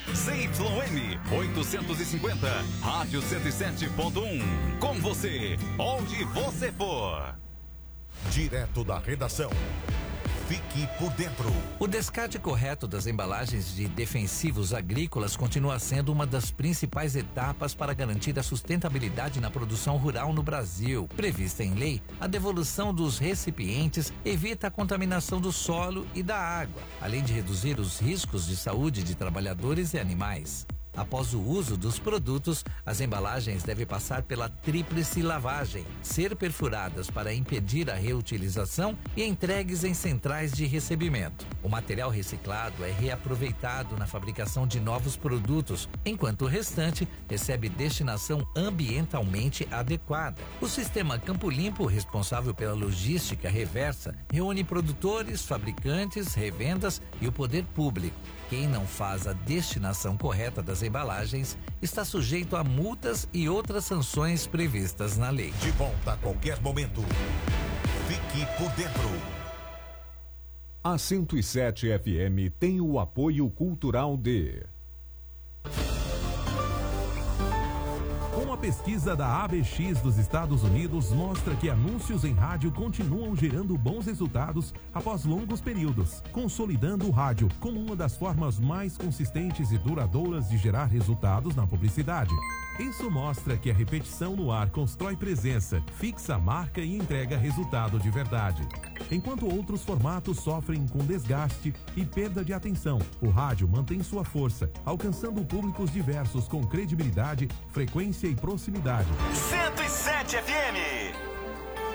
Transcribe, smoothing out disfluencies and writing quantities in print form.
ZYM 850, Rádio 107.1. Com você, onde você for. Direto da redação. Fique por dentro. O descarte correto das embalagens de defensivos agrícolas continua sendo uma das principais etapas para garantir a sustentabilidade na produção rural no Brasil. Prevista em lei, a devolução dos recipientes evita a contaminação do solo e da água, além de reduzir os riscos de saúde de trabalhadores e animais. Após o uso dos produtos, as embalagens devem passar pela tríplice lavagem, ser perfuradas para impedir a reutilização e entregues em centrais de recebimento. O material reciclado é reaproveitado na fabricação de novos produtos, enquanto o restante recebe destinação ambientalmente adequada. O sistema Campo Limpo, responsável pela logística reversa, reúne produtores, fabricantes, revendas e o poder público. Quem não faz a destinação correta das embalagens está sujeito a multas e outras sanções previstas na lei. De volta a qualquer momento. Fique por dentro. A 107 FM tem o apoio cultural de... Uma pesquisa da ABX dos Estados Unidos mostra que anúncios em rádio continuam gerando bons resultados após longos períodos, consolidando o rádio como uma das formas mais consistentes e duradouras de gerar resultados na publicidade. Isso mostra que a repetição no ar constrói presença, fixa a marca e entrega resultado de verdade. Enquanto outros formatos sofrem com desgaste e perda de atenção, o rádio mantém sua força, alcançando públicos diversos com credibilidade, frequência e proximidade. 107 FM.